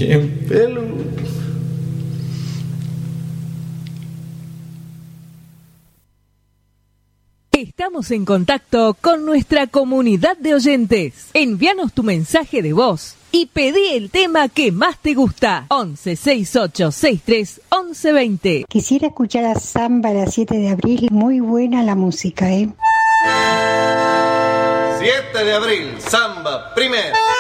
Bien peludo. Estamos en contacto con nuestra comunidad de oyentes. Envíanos tu mensaje de voz y pedí el tema que más te gusta. 11 68 63 11 20. Quisiera escuchar a Samba a las 7 de abril. Muy buena la música, 7 de abril, Samba, primero.